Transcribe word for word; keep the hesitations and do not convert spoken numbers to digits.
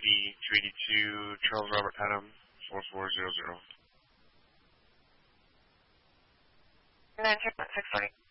D two eighty-two, Charles Robert Adam, four four zero zero. nine six forty.